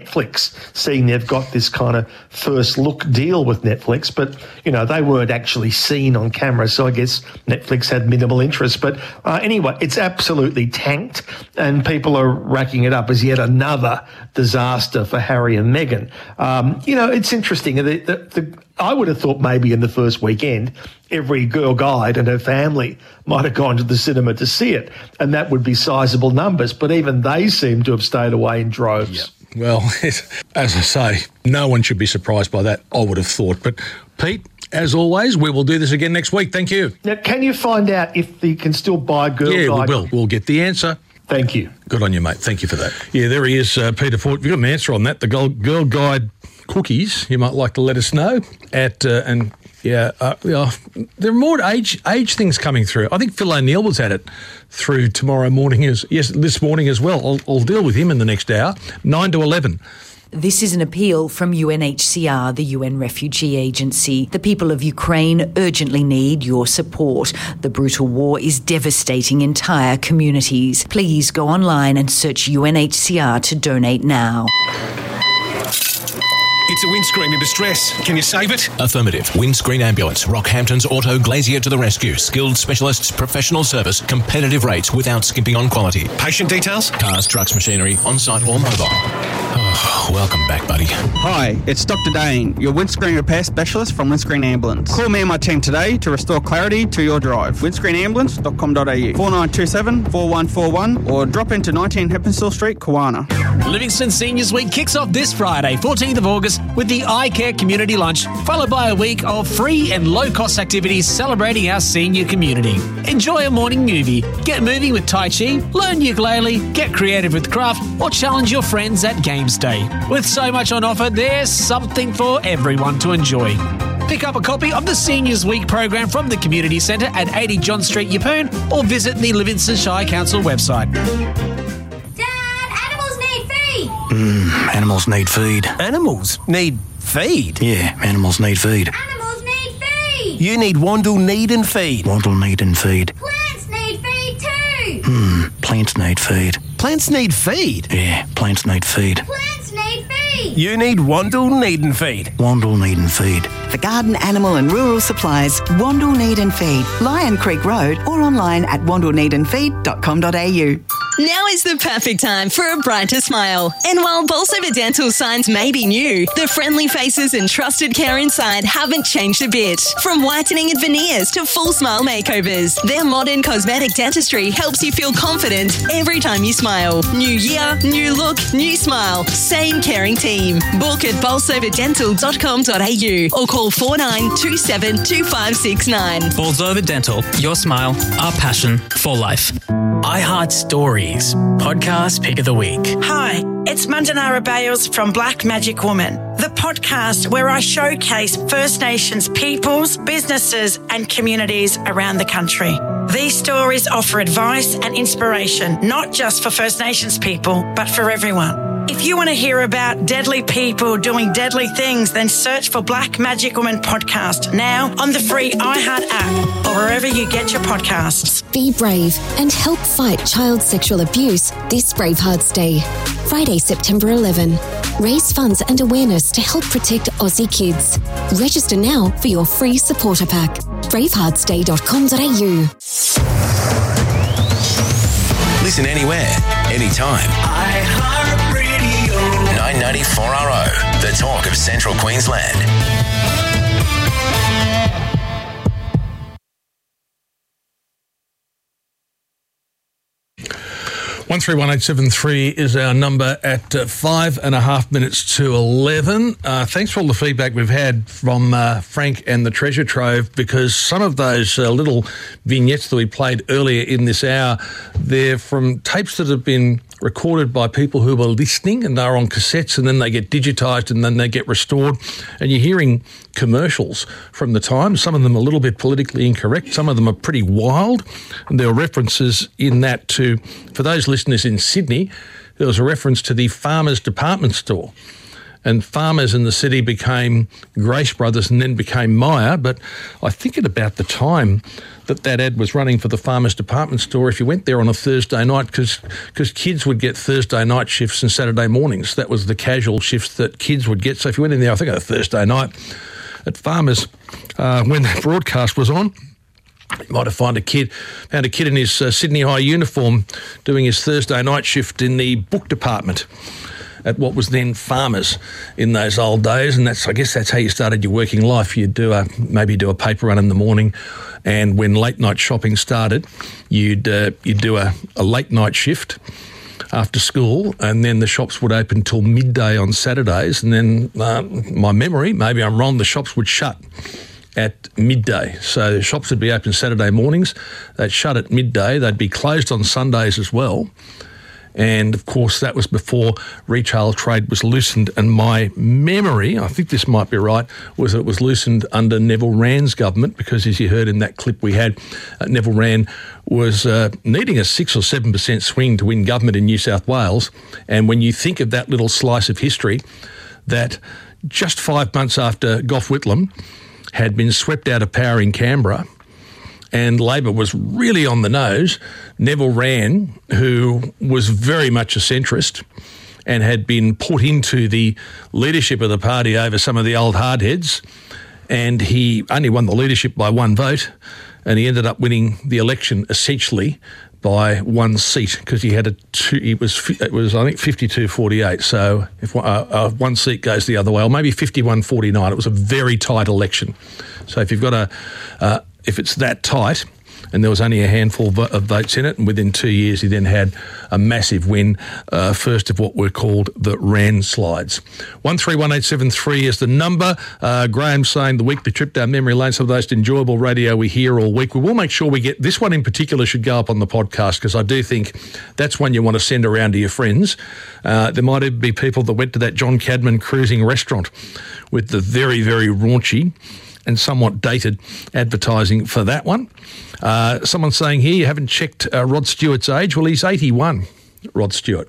Netflix, seeing they've got this kind of first look deal with Netflix, but they weren't actually seen on camera, so I guess Netflix had minimal interest. But anyway, it's absolutely tanked, and people are racking it up as yet another disaster for Harry and Meghan. It's interesting. I would have thought maybe in the first weekend, every girl guide and her family might have gone to the cinema to see it, and that would be sizable numbers. But even they seem to have stayed away in droves. Yep. Well, as I say, no one should be surprised by that, I would have thought. But, Pete, as always, we will do this again next week. Thank you. Now, can you find out if you can still buy girl guide? Yeah, we will. We'll get the answer. Thank you. Good on you, mate. Thank you for that. Yeah, there he is, Peter Fort. If you've got an answer on that, the girl guide cookies, you might like to let us know. There are more age things coming through. I think Phil O'Neill was at it through this morning as well. I'll deal with him in the next hour, 9 to 11. This is an appeal from UNHCR, the UN Refugee Agency. The people of Ukraine urgently need your support. The brutal war is devastating entire communities. Please go online and search UNHCR to donate now. It's a windscreen in distress. Can you save it? Affirmative. Windscreen Ambulance. Rockhampton's Auto Glazier to the rescue. Skilled specialists, professional service, competitive rates without skimping on quality. Patient details? Cars, trucks, machinery, on-site or mobile. Oh, welcome back, buddy. Hi, it's Dr. Dane, your windscreen repair specialist from Windscreen Ambulance. Call me and my team today to restore clarity to your drive. windscreenambulance.com.au 4927 4141 or drop into 19 Heppenstall Street, Kawana. Livingston Seniors Week kicks off this Friday, 14th of August, with the iCare Community Lunch, followed by a week of free and low-cost activities celebrating our senior community. Enjoy a morning movie, get moving with Tai Chi, learn ukulele, get creative with craft, or challenge your friends at Games Day. With so much on offer, there's something for everyone to enjoy. Pick up a copy of the Seniors Week program from the Community Centre at 80 John Street, Yeppoon, or visit the Livingston Shire Council website. Animals need feed. Animals need feed? Yeah, animals need feed. Animals need feed! You need Wandle Need and Feed. Wandle Need and Feed. Plants need feed too! Plants need feed. Plants need feed? Yeah, plants need feed. Plants need feed! You need Wandle Need and Feed. Wandle Need and Feed. For garden, animal and rural supplies, Wandle Need and Feed, Lion Creek Road, or online at wandleneedandfeed.com.au. Now is the perfect time for a brighter smile. And while Bolsover Dental signs may be new, the friendly faces and trusted care inside haven't changed a bit. From whitening and veneers to full smile makeovers, their modern cosmetic dentistry helps you feel confident every time you smile. New year, new look, new smile. Same caring team. Book at bolsoverdental.com.au or call 4927 2569. Bolsover Dental, your smile, our passion for life. iHeart Stories, podcast pick of the week. Hi, it's Mandanara Bales from Black Magic Woman, the podcast where I showcase First Nations peoples, businesses and communities around the country. These stories offer advice and inspiration, not just for First Nations people, but for everyone. If you want to hear about deadly people doing deadly things, then search for Black Magic Woman podcast now on the free iHeart app or wherever you get your podcasts. Be brave and help fight child sexual abuse this Bravehearts Day. Friday, September 11. Raise funds and awareness to help protect Aussie kids. Register now for your free supporter pack. braveheartsday.com.au. Listen anywhere, anytime. iHeartRadio. 994RO, the talk of Central Queensland. 131873 is our number at 5.5 minutes to 11. Thanks for all the feedback we've had from Frank and the Treasure Trove, because some of those little vignettes that we played earlier in this hour, they're from tapes that have been recorded by people who were listening, and they're on cassettes, and then they get digitised and then they get restored. And you're hearing commercials from the time. Some of them a little bit politically incorrect. Some of them are pretty wild. And there are references in that to, for those listeners in Sydney, there was a reference to the Farmers Department Store. and Farmers in the city became Grace Brothers and then became Myer. But I think at about the time that ad was running for the Farmers department store, if you went there on a Thursday night, because kids would get Thursday night shifts and Saturday mornings. That was the casual shifts that kids would get. So if you went in there, I think on a Thursday night at Farmers, when that broadcast was on, you might have found a kid in his Sydney High uniform doing his Thursday night shift in the book department at what was then Farmers in those old days, and I guess that's how you started your working life. You'd maybe do a paper run in the morning, and when late night shopping started, you'd do a late night shift after school, and then the shops would open till midday on Saturdays, and then my memory, maybe I'm wrong, the shops would shut at midday. So the shops would be open Saturday mornings, they'd shut at midday, they'd be closed on Sundays as well. And, of course, that was before retail trade was loosened. And my memory, I think this might be right, was that it was loosened under Neville Wran's government because, as you heard in that clip we had, Neville Wran was needing a 6 or 7% swing to win government in New South Wales. And when you think of that little slice of history, that just 5 months after Gough Whitlam had been swept out of power in Canberra, and Labor was really on the nose, Neville Wran, who was very much a centrist and had been put into the leadership of the party over some of the old hardheads, and he only won the leadership by one vote, and he ended up winning the election essentially by one seat because he had it was I think 52-48. So if one seat goes the other way, or maybe 51-49, it was a very tight election. So if you've got if it's that tight, and there was only a handful of votes in it, and within 2 years he then had a massive win, first of what were called the Wran slides. 131873 is the number. Graham saying the weekly trip down memory lane, some of the most enjoyable radio we hear all week. We will make sure we get this one in particular should go up on the podcast because I do think that's one you want to send around to your friends. There might even be people that went to that John Cadman cruising restaurant with the very, very raunchy and somewhat dated advertising for that one. Someone saying here, you haven't checked Rod Stewart's age. Well, he's 81, Rod Stewart.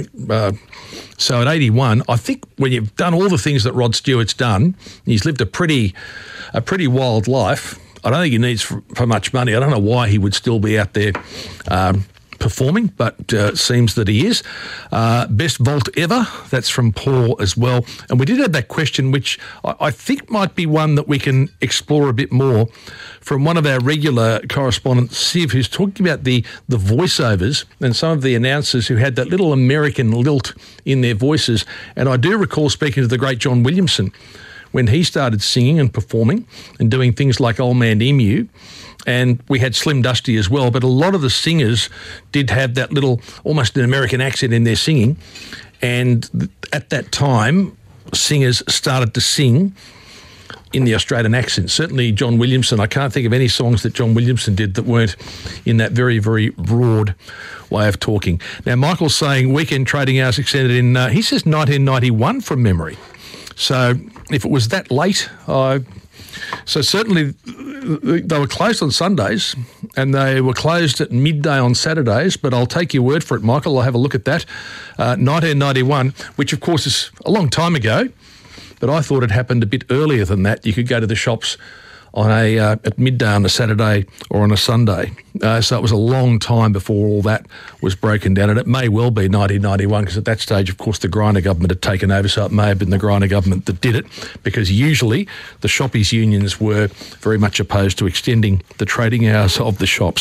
So at 81, I think when you've done all the things that Rod Stewart's done, he's lived a pretty wild life. I don't think he needs for much money. I don't know why he would still be out there performing, but it seems that he is. Best vault ever, that's from Paul as well. And we did have that question, which I think might be one that we can explore a bit more from one of our regular correspondents, Siv, who's talking about the voiceovers and some of the announcers who had that little American lilt in their voices. And I do recall speaking to the great John Williamson when he started singing and performing and doing things like Old Man Emu. And we had Slim Dusty as well, but a lot of the singers did have that little, almost an American accent in their singing. And at that time, singers started to sing in the Australian accent. Certainly John Williamson, I can't think of any songs that John Williamson did that weren't in that very, very broad way of talking. Now, Michael's saying weekend trading hours extended in, he says 1991 from memory. So if it was that late, so certainly they were closed on Sundays and they were closed at midday on Saturdays, but I'll take your word for it, Michael. I'll have a look at that. 1991, which of course is a long time ago, but I thought it happened a bit earlier than that. You could go to the shops on at midday on a Saturday or on a Sunday. So it was a long time before all that was broken down, and it may well be 1991 because at that stage, of course, the Greiner government had taken over, so it may have been the Greiner government that did it because usually the shoppies' unions were very much opposed to extending the trading hours of the shops.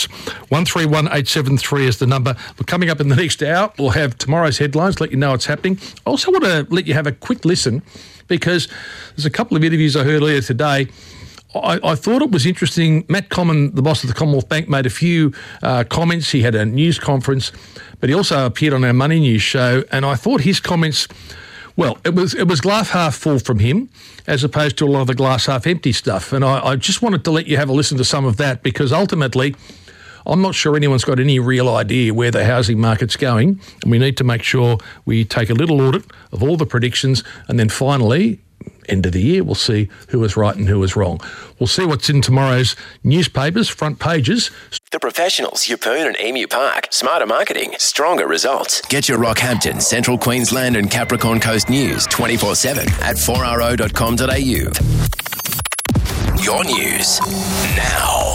131873 is the number. We're coming up in the next hour. We'll have tomorrow's headlines, let you know what's happening. I also want to let you have a quick listen because there's a couple of interviews I heard earlier today. I thought it was interesting. Matt Common, the boss of the Commonwealth Bank, made a few comments. He had a news conference, but he also appeared on our Money News show, and I thought his comments, well, it was glass half full from him as opposed to a lot of the glass half empty stuff. And I just wanted to let you have a listen to some of that because ultimately I'm not sure anyone's got any real idea where the housing market's going, and we need to make sure we take a little audit of all the predictions and then finally end of the year. We'll see who was right and who was wrong. We'll see what's in tomorrow's newspapers, front pages. The professionals, Yeppoon and Emu Park. Smarter marketing, stronger results. Get your Rockhampton, Central Queensland and Capricorn Coast news 24/7 at 4RO.com.au. Your news now.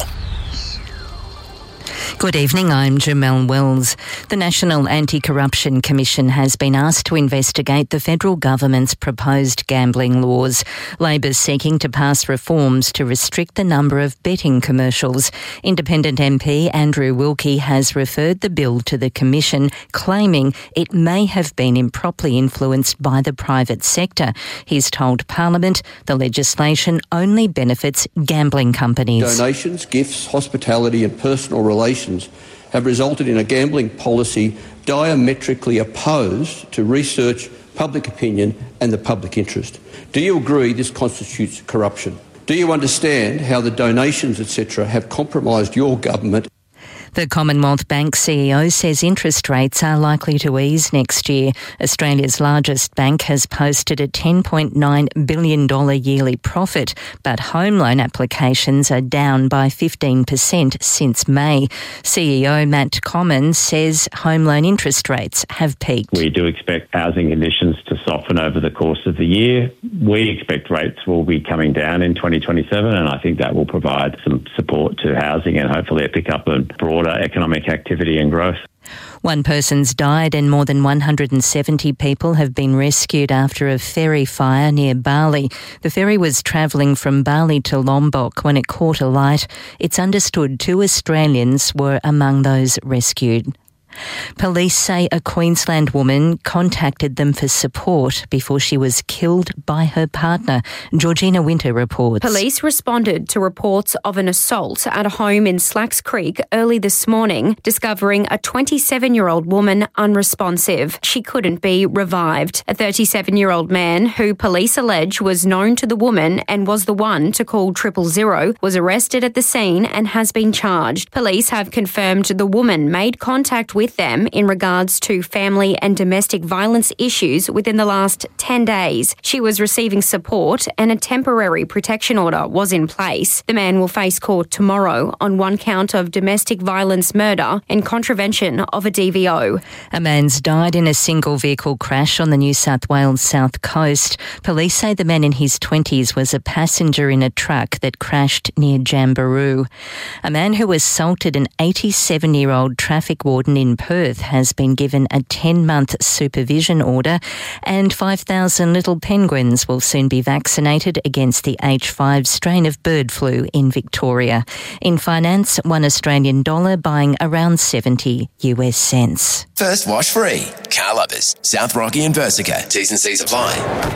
Good evening, I'm Jamelle Wells. The National Anti-Corruption Commission has been asked to investigate the federal government's proposed gambling laws. Labor's seeking to pass reforms to restrict the number of betting commercials. Independent MP Andrew Wilkie has referred the bill to the Commission, claiming it may have been improperly influenced by the private sector. He's told Parliament the legislation only benefits gambling companies. Donations, gifts, hospitality and personal relations have resulted in a gambling policy diametrically opposed to research, public opinion and the public interest. Do you agree this constitutes corruption? Do you understand how the donations, etc., have compromised your government? The Commonwealth Bank CEO says interest rates are likely to ease next year. Australia's largest bank has posted a $10.9 billion yearly profit, but home loan applications are down by 15% since May. CEO Matt Commons says home loan interest rates have peaked. We do expect housing conditions to soften over the course of the year. We expect rates will be coming down in 2027, and I think that will provide some support to housing and hopefully a pickup in broader economic activity and growth. One person's died and more than 170 people have been rescued after a ferry fire near Bali. The ferry was travelling from Bali to Lombok when it caught alight. It's understood 2 Australians were among those rescued. Police say a Queensland woman contacted them for support before she was killed by her partner. Georgina Winter reports. Police responded to reports of an assault at a home in Slacks Creek early this morning, discovering a 27-year-old woman unresponsive. She couldn't be revived. A 37-year-old man, who police allege was known to the woman and was the one to call 000, was arrested at the scene and has been charged. Police have confirmed the woman made contact with them in regards to family and domestic violence issues within the last 10 days. She was receiving support and a temporary protection order was in place. The man will face court tomorrow on 1 count of domestic violence murder and contravention of a DVO. A man's died in a single vehicle crash on the New South Wales south coast. Police say the man in his 20s was a passenger in a truck that crashed near Jamberoo. A man who assaulted an 87-year-old traffic warden in Perth has been given a 10-month supervision order, and 5,000 little penguins will soon be vaccinated against the H5 strain of bird flu in Victoria. In finance, $1 Australian dollar buying around 70 US cents. First wash free. Car Lovers, South Rocky and Versica. T's and C's apply.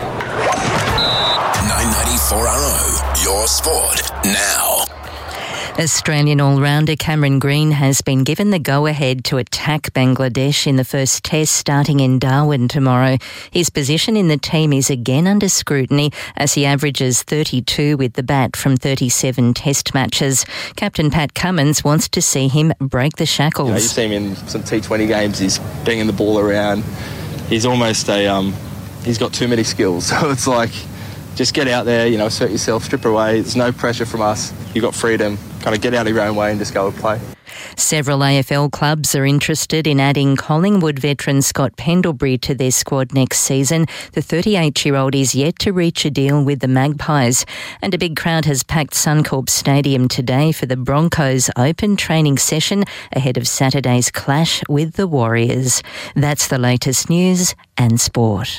994RO, your sport now. Australian all-rounder Cameron Green has been given the go-ahead to attack Bangladesh in the first test starting in Darwin tomorrow. His position in the team is again under scrutiny as he averages 32 with the bat from 37 test matches. Captain Pat Cummins wants to see him break the shackles. You see him in some T20 games, he's banging the ball around. He's almost he's got too many skills. So it's like, just get out there, assert yourself, strip away. There's no pressure from us. You've got freedom. Kind of get out of your own way and just go and play. Several AFL clubs are interested in adding Collingwood veteran Scott Pendlebury to their squad next season. The 38-year-old is yet to reach a deal with the Magpies. And a big crowd has packed Suncorp Stadium today for the Broncos open training session ahead of Saturday's clash with the Warriors. That's the latest news and sport.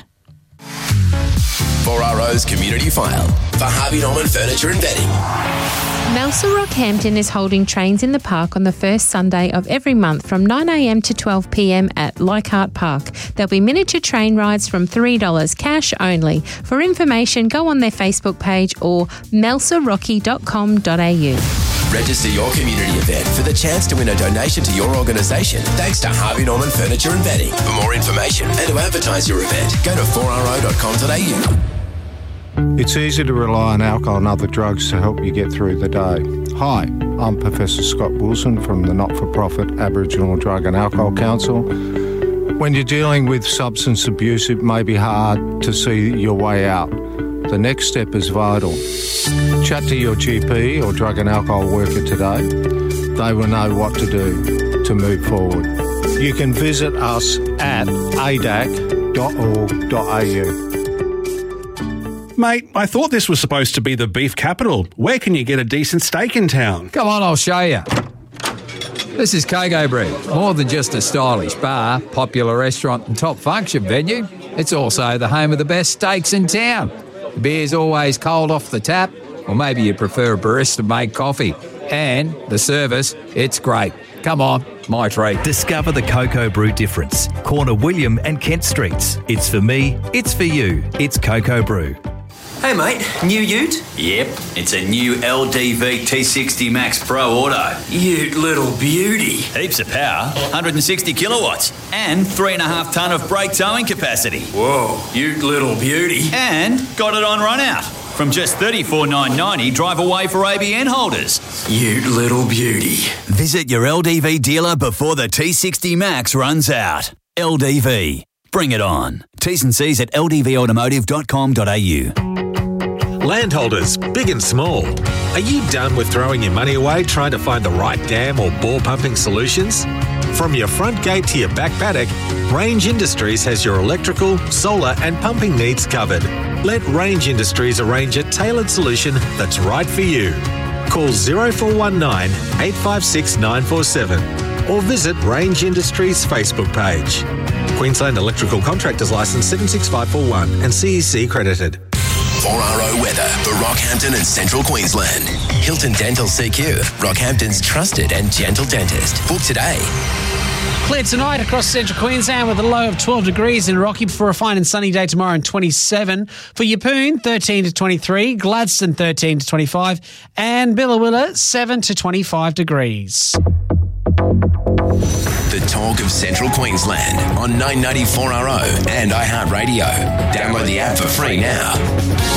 4RO's Community File for Harvey Norman Furniture and Bedding. Melsa Rockhampton is holding Trains in the Park on the first Sunday of every month from 9am to 12pm at Leichhardt Park. There'll be miniature train rides from $3 cash only. For information, go on their Facebook page or melsarocky.com.au. Register your community event for the chance to win a donation to your organisation thanks to Harvey Norman Furniture and Bedding. For more information and to advertise your event, go to 4ro.com.au. It's easy to rely on alcohol and other drugs to help you get through the day. Hi, I'm Professor Scott Wilson from the not-for-profit Aboriginal Drug and Alcohol Council. When you're dealing with substance abuse, it may be hard to see your way out. The next step is vital. Chat to your GP or drug and alcohol worker today. They will know what to do to move forward. You can visit us at adac.org.au. Mate, I thought this was supposed to be the beef capital. Where can you get a decent steak in town? Come on, I'll show you. This is Coco Brew. More than just a stylish bar, popular restaurant and top function venue, it's also the home of the best steaks in town. The beer's always cold off the tap, or maybe you prefer a barista-made coffee. And the service, it's great. Come on, my treat. Discover the Coco Brew difference. Corner William and Kent Streets. It's for me, it's for you. It's Coco Brew. Hey mate, new ute? Yep, it's a new LDV T60 Max Pro Auto. Ute little beauty. Heaps of power, 160 kilowatts, and 3.5 tonne of brake towing capacity. Whoa, ute little beauty. And got it on run out. From just $34,990 drive away for ABN holders. Ute little beauty. Visit your LDV dealer before the T60 Max runs out. LDV. Bring it on. T's and C's at ldvautomotive.com.au. Landholders, big and small. Are you done with throwing your money away trying to find the right dam or bore pumping solutions? From your front gate to your back paddock, Range Industries has your electrical, solar and pumping needs covered. Let Range Industries arrange a tailored solution that's right for you. Call 0419 856 947 or visit Range Industries' Facebook page. Queensland Electrical Contractors Licence 76541 and CEC accredited. 4RO weather for Rockhampton and Central Queensland. Hilton Dental CQ, Rockhampton's trusted and gentle dentist. Book today. Clear tonight across central Queensland with a low of 12 degrees in Rocky before a fine and sunny day tomorrow and 27. For Yeppoon, 13 to 23, Gladstone 13 to 25 and Billawilla 7 to 25 degrees. The talk of Central Queensland on 994RO and iHeartRadio. Download the app for free now.